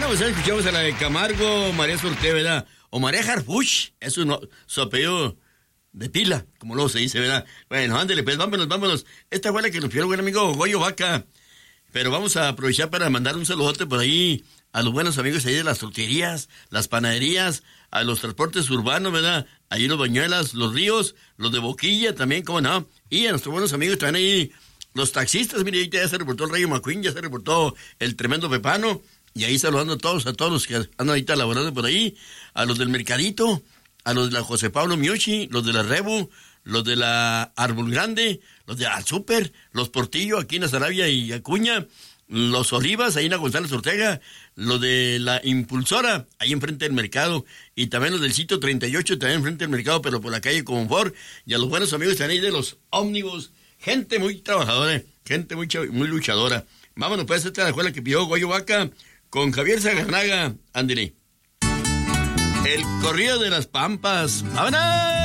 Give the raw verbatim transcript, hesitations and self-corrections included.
Bueno, pues escuchamos a la de Camargo, María Sorté, ¿verdad? O María Harfuch, es su, no, su apellido de pila, como luego se dice, ¿verdad? Bueno, ándale, pues vámonos, vámonos. Esta fue la que nos pidió el buen amigo Goyo Vaca. Pero vamos a aprovechar para mandar un saludote por ahí a los buenos amigos ahí de las tortillerías, las panaderías, a los transportes urbanos, ¿verdad? Ahí los Bañuelas, los Ríos, los de Boquilla también, ¿cómo no? Y a nuestros buenos amigos también ahí, los taxistas, mire, ahí ya se reportó el Rayo McQueen, ya se reportó el tremendo Pepano, y ahí saludando a todos, a todos los que andan ahorita laborando por ahí, a los del Mercadito, a los de la José Pablo Miuchi, los de la Rebu, los de la Árbol Grande, los de Al Super, los Portillo, aquí en Azarabia y Acuña, los Olivas, ahí en la González Ortega, los de la Impulsora, ahí enfrente del mercado, y también los del sitio treinta y ocho, también enfrente del mercado, pero por la calle Confort, y a los buenos amigos también ahí de los ómnibus, gente muy trabajadora, gente muy, muy luchadora. Vámonos, pues, esta es la escuela que pidió Goyo Vaca con Javier Saganaga, André. El corrido de las Pampas. ¡Vámonos!